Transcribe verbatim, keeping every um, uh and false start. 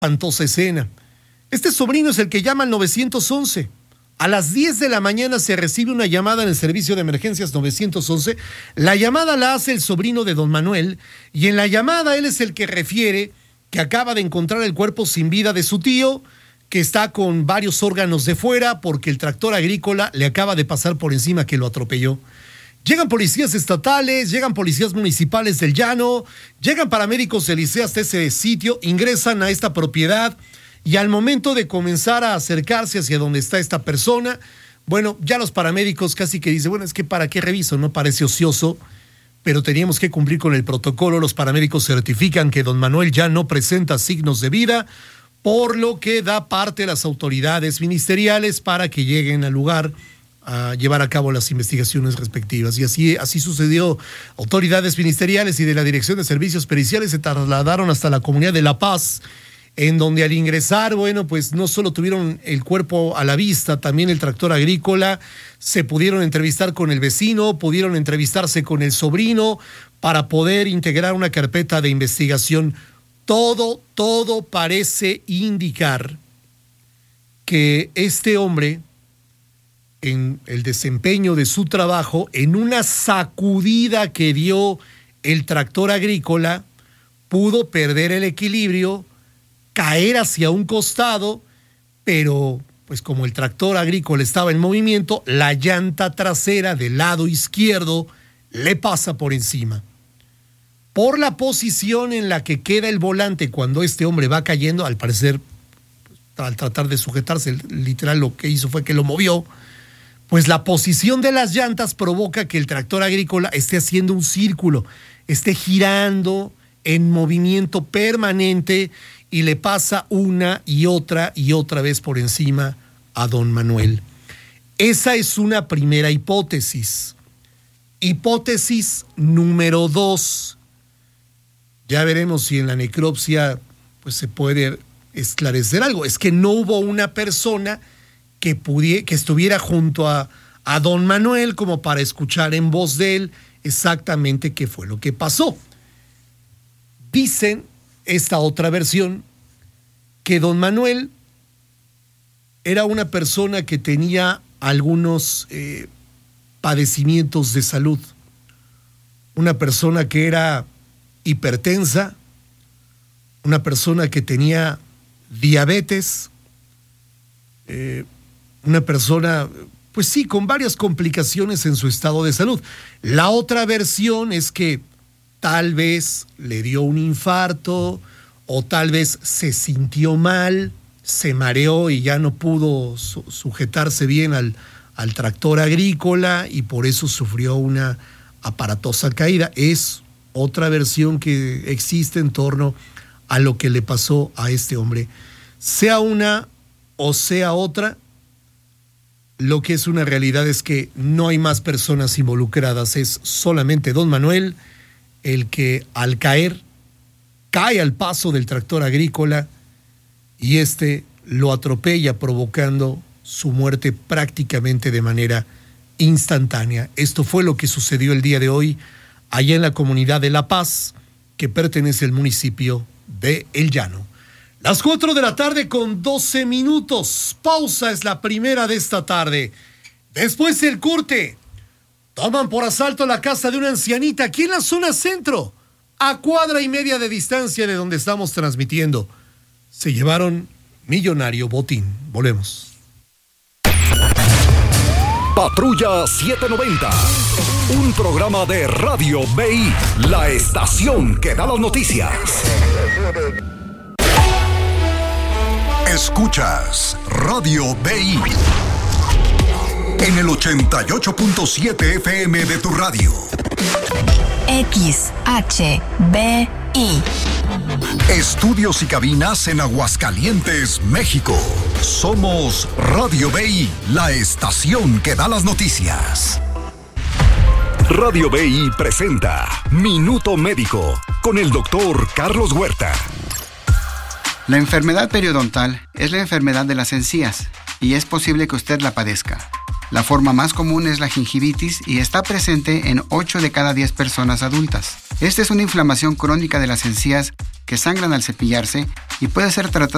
espantosa escena. Este sobrino es el que llama al nueve once. A las diez de la mañana se recibe una llamada en el servicio de emergencias nueve once. La llamada la hace el sobrino de don Manuel y en la llamada él es el que refiere que acaba de encontrar el cuerpo sin vida de su tío, que está con varios órganos de fuera porque el tractor agrícola le acaba de pasar por encima, que lo atropelló. Llegan policías estatales, llegan policías municipales del Llano, llegan paramédicos del Licea hasta ese sitio, ingresan a esta propiedad y al momento de comenzar a acercarse hacia donde está esta persona, bueno, ya los paramédicos casi que dicen, bueno, es que para qué reviso, no parece ocioso, pero teníamos que cumplir con el protocolo. Los paramédicos certifican que don Manuel ya no presenta signos de vida, por lo que da parte a las autoridades ministeriales para que lleguen al lugar a llevar a cabo las investigaciones respectivas. Y así, así sucedió. Autoridades ministeriales y de la Dirección de Servicios Periciales se trasladaron hasta la comunidad de La Paz, en donde al ingresar, bueno, pues no solo tuvieron el cuerpo a la vista, también el tractor agrícola, se pudieron entrevistar con el vecino, pudieron entrevistarse con el sobrino para poder integrar una carpeta de investigación. Todo, todo parece indicar que este hombre, en el desempeño de su trabajo, en una sacudida que dio el tractor agrícola, pudo perder el equilibrio, caer hacia un costado, pero pues como el tractor agrícola estaba en movimiento, la llanta trasera del lado izquierdo le pasa por encima. Por la posición en la que queda el volante cuando este hombre va cayendo, al parecer, al tratar de sujetarse, literal lo que hizo fue que lo movió, pues la posición de las llantas provoca que el tractor agrícola esté haciendo un círculo, esté girando en movimiento permanente y le pasa una y otra y otra vez por encima a don Manuel. Esa es una primera hipótesis. Hipótesis número dos. Ya veremos si en la necropsia pues, se puede esclarecer algo. Es que no hubo una persona que, pudiera, que estuviera junto a, a don Manuel como para escuchar en voz de él exactamente qué fue lo que pasó. Dicen esta otra versión que don Manuel era una persona que tenía algunos eh, padecimientos de salud, una persona que era hipertensa, una persona que tenía diabetes, eh, una persona, pues sí, con varias complicaciones en su estado de salud. La otra versión es que tal vez le dio un infarto o tal vez se sintió mal, se mareó y ya no pudo su- sujetarse bien al, al tractor agrícola y por eso sufrió una aparatosa caída. Es otra versión que existe en torno a lo que le pasó a este hombre. Sea una o sea otra, lo que es una realidad es que no hay más personas involucradas, es solamente don Manuel el que al caer cae al paso del tractor agrícola y este lo atropella provocando su muerte prácticamente de manera instantánea. Esto fue lo que sucedió el día de hoy allá en la comunidad de La Paz, que pertenece al municipio de El Llano. Las cuatro de la tarde con doce minutos. Pausa es la primera de esta tarde. Después del corte, toman por asalto la casa de una ancianita aquí en la zona centro, a cuadra y media de distancia de donde estamos transmitiendo. Se llevaron millonario botín. Volvemos. Patrulla setecientos noventa, un programa de Radio B I, la estación que da las noticias. Escuchas Radio B I en el ochenta y ocho punto siete F M de tu radio. X H B I. Estudios y cabinas en Aguascalientes, México. Somos Radio B I, la estación que da las noticias. Radio B I presenta Minuto Médico con el doctor Carlos Huerta. La enfermedad periodontal es la enfermedad de las encías y es posible que usted la padezca. La forma más común es la gingivitis y está presente en ocho de cada diez personas adultas. Esta es una inflamación crónica de las encías que sangran al cepillarse y puede ser tratada